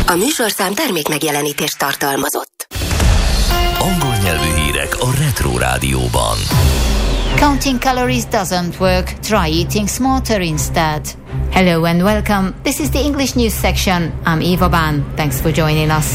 A műsorszám termék megjelenítést tartalmazott. Angol nyelvű hírek a Retro Rádióban. Counting calories doesn't work. Try eating smarter instead. Hello and welcome. This is the English news section. I'm Eva Ban. Thanks for joining us.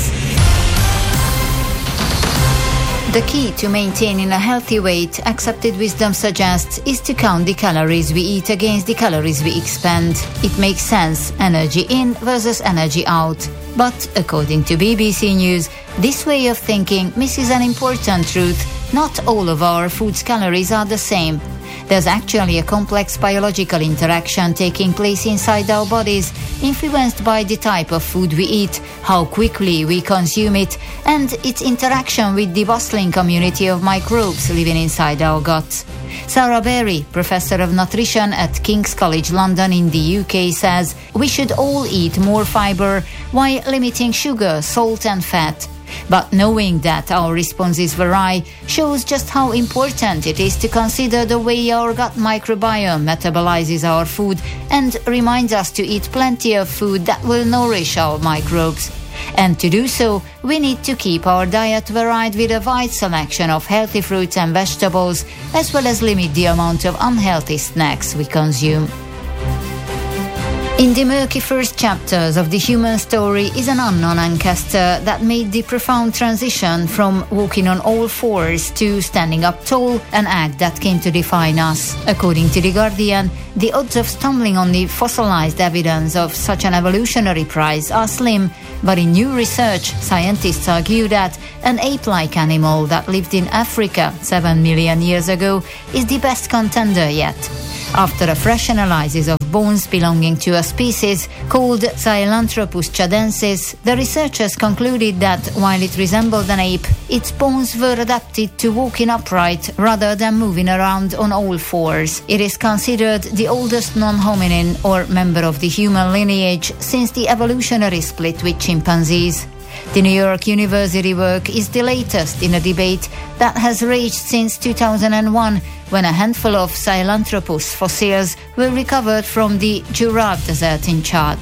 The key to maintaining a healthy weight, accepted wisdom suggests, is to count the calories we eat against the calories we expend. It makes sense, energy in versus energy out. But, according to BBC News, this way of thinking misses an important truth. Not all of our food's calories are the same. There's actually a complex biological interaction taking place inside our bodies, influenced by the type of food we eat, how quickly we consume it, and its interaction with the bustling community of microbes living inside our guts. Sarah Berry, Professor of Nutrition at King's College London in the UK, says we should all eat more fibre while limiting sugar, salt and fat. But knowing that our responses vary shows just how important it is to consider the way our gut microbiome metabolizes our food and reminds us to eat plenty of food that will nourish our microbes. And to do so, we need to keep our diet varied with a wide selection of healthy fruits and vegetables, as well as limit the amount of unhealthy snacks we consume. In the murky first chapters of the human story is an unknown ancestor that made the profound transition from walking on all fours to standing up tall, an act that came to define us. According to The Guardian, the odds of stumbling on the fossilized evidence of such an evolutionary prize are slim, but in new research, scientists argue that an ape-like animal that lived in Africa 7 million years ago is the best contender yet. After a fresh analysis of bones belonging to a species called Sahelanthropus chadensis, the researchers concluded that while it resembled an ape, its bones were adapted to walking upright rather than moving around on all fours. It is considered the oldest non-hominin or member of the human lineage since the evolutionary split with chimpanzees. The New York University work is the latest in a debate that has raged since 2001, when a handful of Sahelanthropus fossils were recovered from the Jurab Desert in Chad.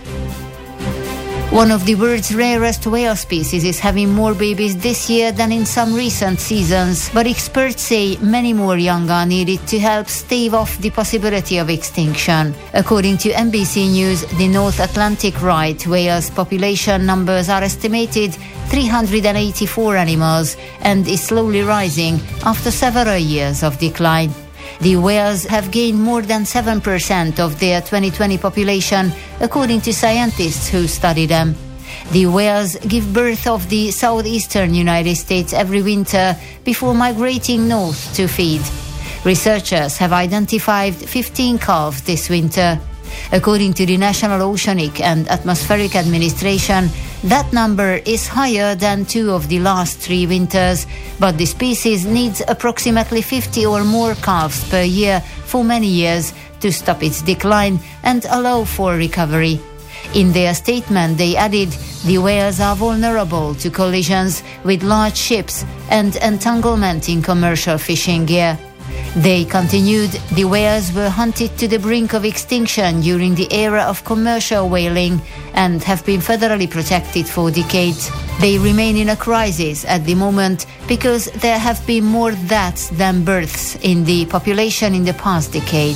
One of the world's rarest whale species is having more babies this year than in some recent seasons, but experts say many more young are needed to help stave off the possibility of extinction. According to NBC News, the North Atlantic right whale's population numbers are estimated 384 animals and is slowly rising after several years of decline. The whales have gained more than 7% of their 2020 population, according to scientists who study them. The whales give birth of the southeastern United States every winter before migrating north to feed. Researchers have identified 15 calves this winter. According to the National Oceanic and Atmospheric Administration, that number is higher than 2 of the last 3 winters, but the species needs approximately 50 or more calves per year for many years to stop its decline and allow for recovery. In their statement, they added, the whales are vulnerable to collisions with large ships and entanglement in commercial fishing gear. They continued, the whales were hunted to the brink of extinction during the era of commercial whaling and have been federally protected for decades. They remain in a crisis at the moment because there have been more deaths than births in the population in the past decade.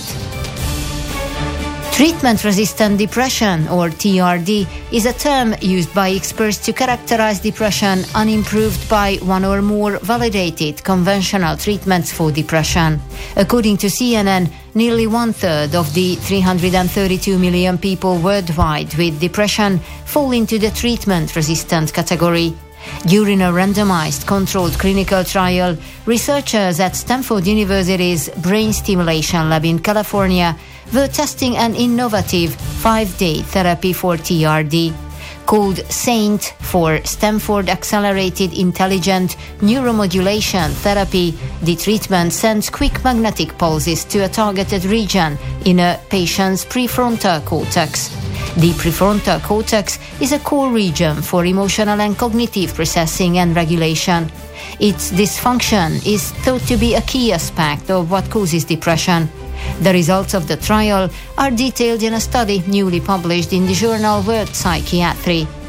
Treatment-resistant depression, or TRD, is a term used by experts to characterize depression unimproved by one or more validated conventional treatments for depression. According to CNN, nearly 1/3 of the 332 million people worldwide with depression fall into the treatment-resistant category. During a randomized controlled clinical trial, researchers at Stanford University's Brain Stimulation Lab in California were testing an innovative 5-day therapy for TRD. Called SAINT for Stanford Accelerated Intelligent Neuromodulation Therapy, the treatment sends quick magnetic pulses to a targeted region in a patient's prefrontal cortex. The prefrontal cortex is a core region for emotional and cognitive processing and regulation. Its dysfunction is thought to be a key aspect of what causes depression. The results of the trial are detailed in a study newly published in the journal World Psychiatry.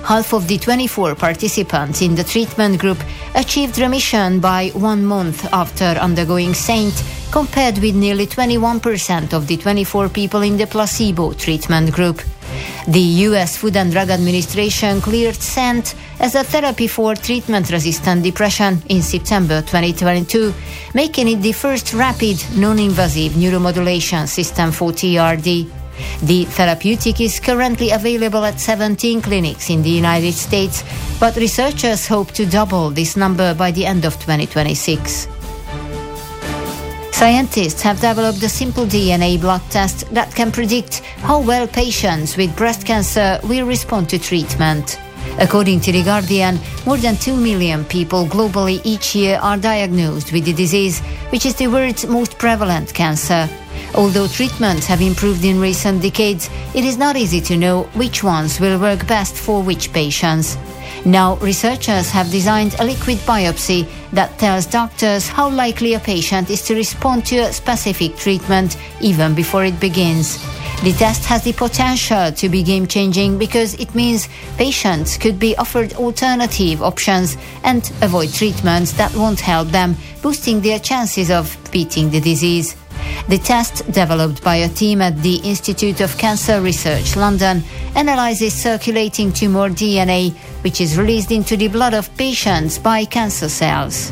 Half of the 24 participants in the treatment group achieved remission by 1 month after undergoing SAINT, compared with nearly 21% of the 24 people in the placebo treatment group. The US Food and Drug Administration cleared SAINT as a therapy for treatment-resistant depression in September 2022, making it the first rapid, non-invasive neuromodulation system for TRD. The therapeutic is currently available at 17 clinics in the United States, but researchers hope to double this number by the end of 2026. Scientists have developed a simple DNA blood test that can predict how well patients with breast cancer will respond to treatment. According to The Guardian, more than 2 million people globally each year are diagnosed with the disease, which is the world's most prevalent cancer. Although treatments have improved in recent decades, it is not easy to know which ones will work best for which patients. Now, researchers have designed a liquid biopsy that tells doctors how likely a patient is to respond to a specific treatment even before it begins. The test has the potential to be game-changing because it means patients could be offered alternative options and avoid treatments that won't help them, boosting their chances of beating the disease. The test, developed by a team at the Institute of Cancer Research, London, analyzes circulating tumor DNA, which is released into the blood of patients by cancer cells.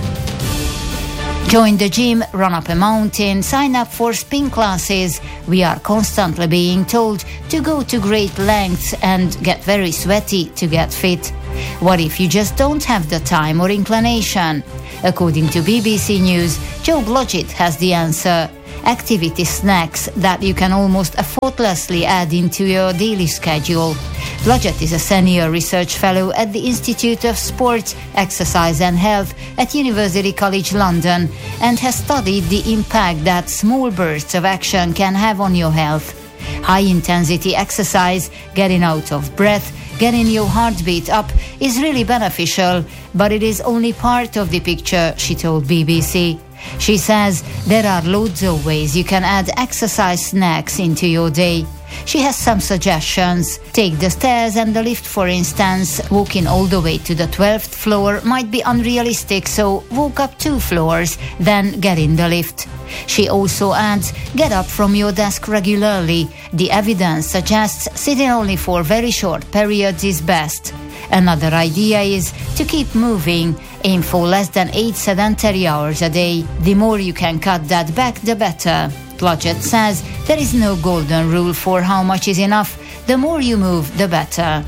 Join the gym, run up a mountain, sign up for spin classes. We are constantly being told to go to great lengths and get very sweaty to get fit. What if you just don't have the time or inclination? According to BBC News, Joe Blodgett has the answer. Activity snacks that you can almost effortlessly add into your daily schedule. Blodgett is a senior research fellow at the Institute of Sport, Exercise and Health at University College London and has studied the impact that small bursts of action can have on your health. High-intensity exercise, getting out of breath, getting your heartbeat up is really beneficial, but it is only part of the picture, she told BBC. She says there are loads of ways you can add exercise snacks into your day. She has some suggestions. Take the stairs and the lift, for instance. Walking all the way to the 12th floor might be unrealistic, so walk up 2 floors, then get in the lift. She also adds, get up from your desk regularly. The evidence suggests sitting only for very short periods is best. Another idea is to keep moving. Aim for less than 8 sedentary hours a day. The more you can cut that back, the better. Blodgett says there is no golden rule for how much is enough. The more you move, the better.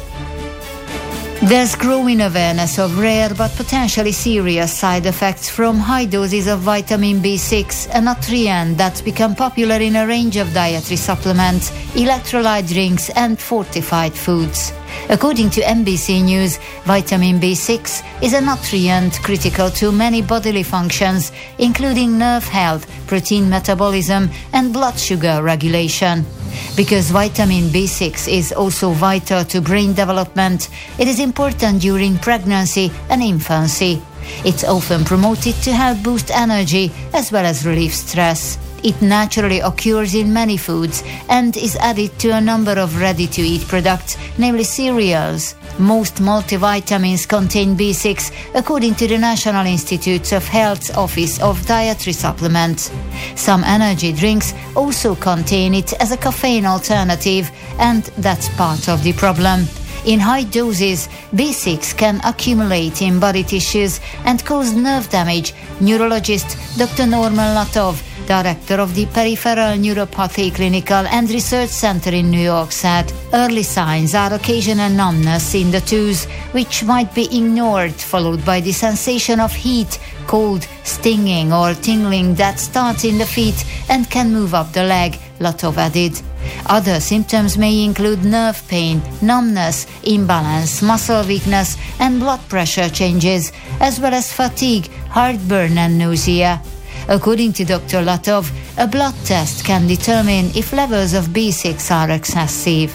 There's growing awareness of rare but potentially serious side effects from high doses of vitamin B6, a nutrient that's become popular in a range of dietary supplements, electrolyte drinks and fortified foods. According to NBC News, vitamin B6 is a nutrient critical to many bodily functions, including nerve health, protein metabolism, and blood sugar regulation. Because vitamin B6 is also vital to brain development, it is important during pregnancy and infancy. It's often promoted to help boost energy as well as relieve stress. It naturally occurs in many foods and is added to a number of ready-to-eat products, namely cereals. Most multivitamins contain B6, according to the National Institutes of Health's Office of Dietary Supplements. Some energy drinks also contain it as a caffeine alternative, and that's part of the problem. In high doses, B6 can accumulate in body tissues and cause nerve damage, neurologist Dr. Norman Latov, director of the Peripheral Neuropathy Clinical and Research Center in New York, said. Early signs are occasional numbness in the toes, which might be ignored, followed by the sensation of heat, cold, stinging or tingling that starts in the feet and can move up the leg, Latov added. Other symptoms may include nerve pain, numbness, imbalance, muscle weakness and blood pressure changes, as well as fatigue, heartburn and nausea. According to Dr. Latov, a blood test can determine if levels of B6 are excessive.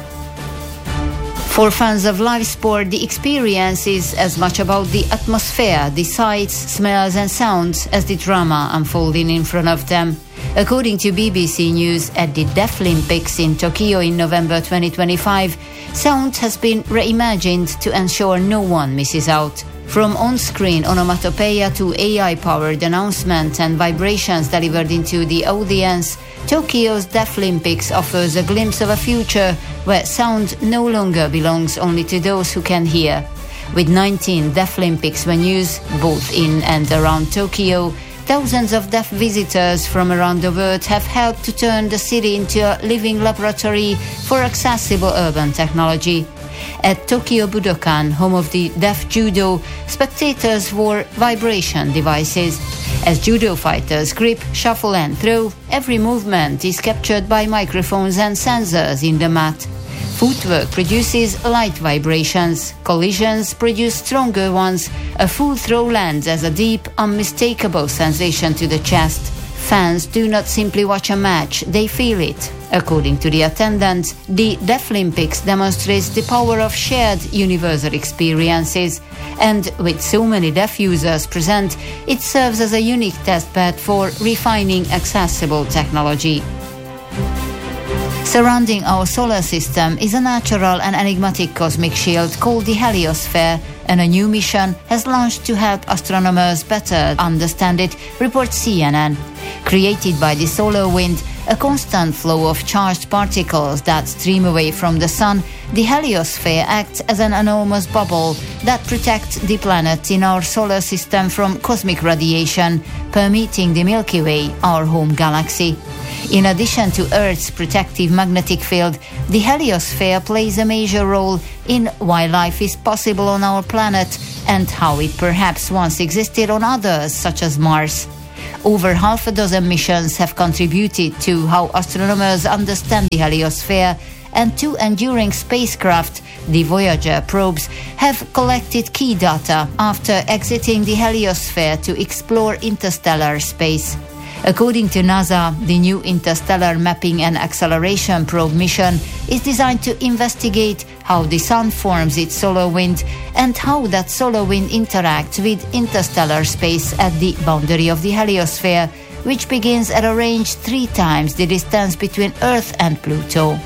For fans of live sport, the experience is as much about the atmosphere, the sights, smells and sounds as the drama unfolding in front of them. According to BBC News, at the Deaflympics in Tokyo in November 2025, sound has been reimagined to ensure no one misses out. From on-screen onomatopoeia to AI-powered announcement and vibrations delivered into the audience, Tokyo's Deaflympics offers a glimpse of a future where sound no longer belongs only to those who can hear. With 19 Deaflympics venues, both in and around Tokyo, thousands of deaf visitors from around the world have helped to turn the city into a living laboratory for accessible urban technology. At Tokyo Budokan, home of the deaf judo, spectators wore vibration devices. As judo fighters grip, shuffle and throw, every movement is captured by microphones and sensors in the mat. Footwork produces light vibrations, collisions produce stronger ones, a full throw lands as a deep, unmistakable sensation to the chest. Fans do not simply watch a match, they feel it. According to the attendants, the Deaflympics demonstrates the power of shared universal experiences. And with so many deaf users present, it serves as a unique testbed for refining accessible technology. Surrounding our solar system is a natural and enigmatic cosmic shield called the heliosphere, and a new mission has launched to help astronomers better understand it, reports CNN. Created by the solar wind, a constant flow of charged particles that stream away from the sun, the heliosphere acts as an enormous bubble that protects the planet in our solar system from cosmic radiation, permeating the Milky Way, our home galaxy. In addition to Earth's protective magnetic field, the heliosphere plays a major role in why life is possible on our planet and how it perhaps once existed on others, such as Mars. Over half a dozen missions have contributed to how astronomers understand the heliosphere, and 2 enduring spacecraft, the Voyager probes, have collected key data after exiting the heliosphere to explore interstellar space. According to NASA, the new Interstellar Mapping and Acceleration Probe mission is designed to investigate how the sun forms its solar wind and how that solar wind interacts with interstellar space at the boundary of the heliosphere, which begins at a range 3 times the distance between Earth and Pluto.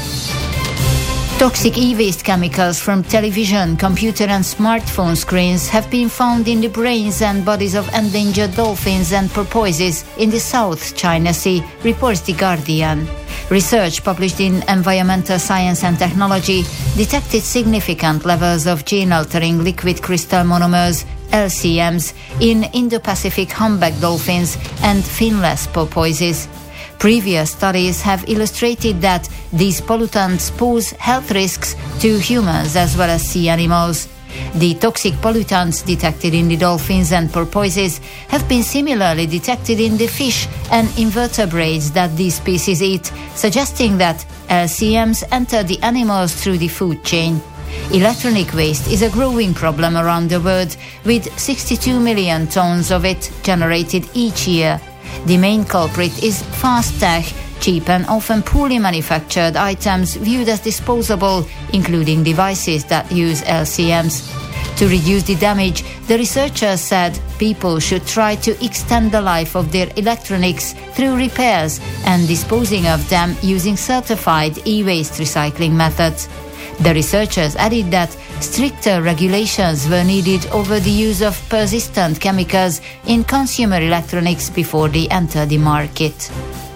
Toxic e-waste chemicals from television, computer and smartphone screens have been found in the brains and bodies of endangered dolphins and porpoises in the South China Sea, reports The Guardian. Research published in Environmental Science and Technology detected significant levels of gene-altering liquid crystal monomers, LCMs, in Indo-Pacific humpback dolphins and finless porpoises. Previous studies have illustrated that these pollutants pose health risks to humans as well as sea animals. The toxic pollutants detected in the dolphins and porpoises have been similarly detected in the fish and invertebrates that these species eat, suggesting that LCMs enter the animals through the food chain. Electronic waste is a growing problem around the world, with 62 million tons of it generated each year. The main culprit is fast tech, cheap and often poorly manufactured items viewed as disposable, including devices that use LCMs. To reduce the damage, the researchers said people should try to extend the life of their electronics through repairs and disposing of them using certified e-waste recycling methods. The researchers added that stricter regulations were needed over the use of persistent chemicals in consumer electronics before they enter the market.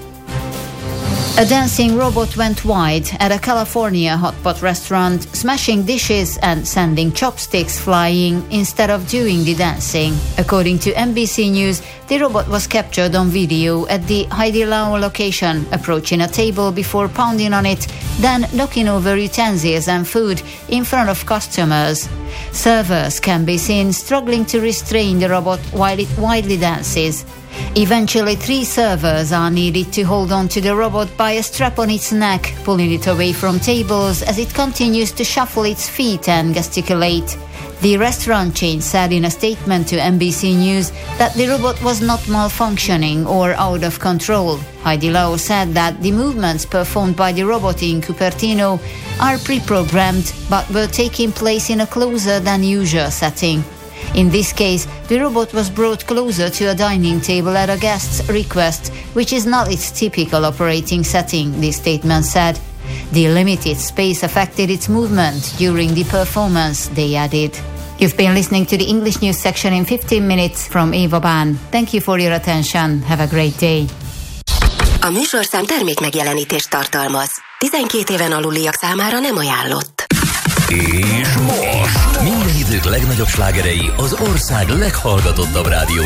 A dancing robot went wide at a California hotpot restaurant, smashing dishes and sending chopsticks flying instead of doing the dancing. According to NBC News, the robot was captured on video at the Haidilao location, approaching a table before pounding on it, then knocking over utensils and food in front of customers. Servers can be seen struggling to restrain the robot while it wildly dances. Eventually, 3 servers are needed to hold on to the robot by a strap on its neck, pulling it away from tables as it continues to shuffle its feet and gesticulate. The restaurant chain said in a statement to NBC News that the robot was not malfunctioning or out of control. Haidilao said that the movements performed by the robot in Cupertino are pre-programmed but were taking place in a closer than usual setting. In this case, the robot was brought closer to a dining table at a guest's request, which is not its typical operating setting, the statement said. The limited space affected its movement during the performance, they added. You've been listening to the English news section in 15 minutes from Eva Bán. Thank you for your attention. Have a great day. A műsorszám termék megjelenítést tartalmaz. 12 éven aluliak számára nem ajánlott. És most minden idők legnagyobb slágerei az ország leghallgatottabb rádió